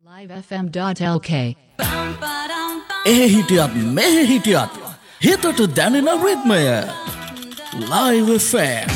livefm.lk එහි හිටියත් මෙහි හිටියත් හිතට දැනෙන රිද්මය Live FM